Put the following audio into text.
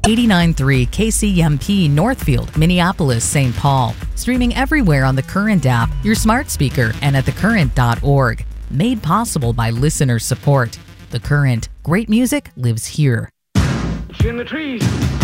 89.3 KCMP Northfield, Minneapolis, St. Paul. Streaming everywhere on the Current app, your smart speaker, and at thecurrent.org. Made possible by listener support. The Current. Great music lives here. It's in the trees.